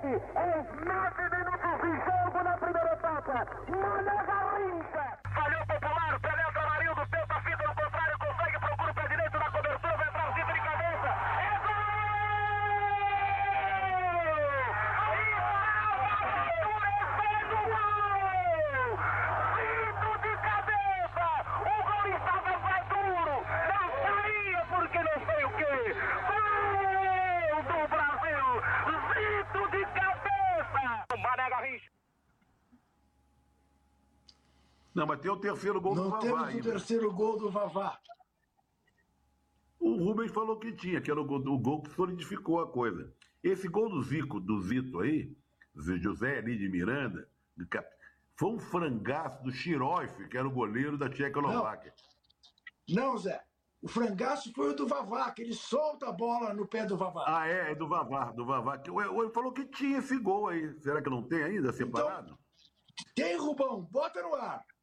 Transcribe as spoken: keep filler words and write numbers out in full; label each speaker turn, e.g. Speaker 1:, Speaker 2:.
Speaker 1: aos nove minutos de jogo na primeira etapa. Mané Garrincha. Falhou Popular, penetra Marildo, tenta a fita no contrário, consegue, procura o pé direito na cobertura, vai pra Zito de cabeça. É gol! Aí está, Zito de cabeça! O gol estava maduro, não saía porque não sei o quê. Gol do Brasil! Zito de cabeça! Mané Garrincha.
Speaker 2: Não, mas tem o terceiro gol
Speaker 3: Não
Speaker 2: do Vavá
Speaker 3: temos o
Speaker 2: ainda.
Speaker 3: terceiro gol do Vavá.
Speaker 2: O Rubens falou que tinha, que era o gol, o gol que solidificou a coisa. Esse gol do Zico, do Zito aí, José ali de Miranda, de Cap... foi um frangaço do Chiroif, que era o goleiro da Tchecoslováquia.
Speaker 3: Não, Zé. O frangaço foi o do Vavá, que ele solta a bola no pé do Vavá.
Speaker 2: Ah, é, é do Vavá, do Vavá. Que ele falou que tinha esse gol aí. Será que não tem ainda separado?
Speaker 3: Então, tem, Rubão, bota no ar.